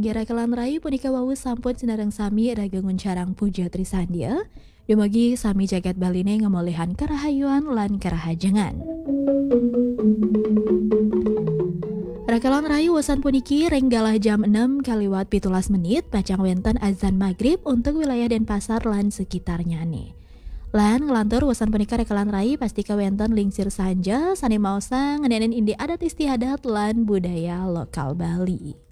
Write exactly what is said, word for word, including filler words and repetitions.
Panggera Kelan Rayu punika wau sampun sinareng sami ragengun carang puja Trisandia. Dumugi sami jagat baline ngemolehan karahayuan lan karahajengan. Rakalan Rayu wasan puniki renggalah jam enam kaliwat pitulas menit pacang wenten azan maghrib untuk wilayah Denpasar lan sekitarnya nih. Lan ngelantur wasan punika Rakalan Rayu pasti kawenten lingsir sanja sane maosa ngenenen indi adat istiadat lan budaya lokal Bali.